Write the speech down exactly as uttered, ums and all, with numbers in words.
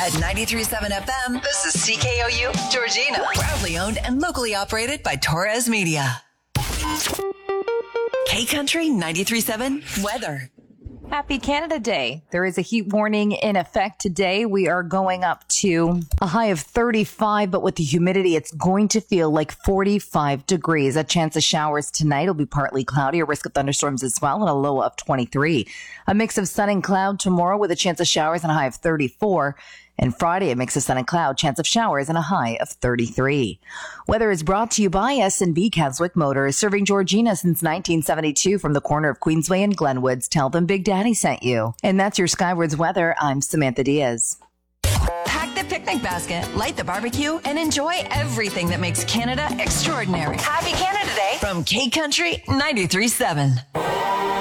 At ninety-three point seven F M, this is C K O U Georgina. Proudly owned and locally operated by Torres Media. K-Country ninety-three point seven weather. Happy Canada Day. There is a heat warning in effect today. We are going up to a high of thirty-five, but with the humidity, it's going to feel like forty-five degrees. A chance of showers tonight will be partly cloudy, a risk of thunderstorms as well, and a low of twenty-three. A mix of sun and cloud tomorrow with a chance of showers and a high of thirty-four. And Friday, a mix of sun and cloud, chance of showers, and a high of thirty-three. Weather is brought to you by S and B Keswick Motors, serving Georgina since nineteen seventy-two from the corner of Queensway and Glenwoods. Tell them Big Daddy sent you. And that's your Skywards weather. I'm Samantha Diaz. Pack the picnic basket, light the barbecue, and enjoy everything that makes Canada extraordinary. Happy Canada Day from K-Country ninety-three point seven.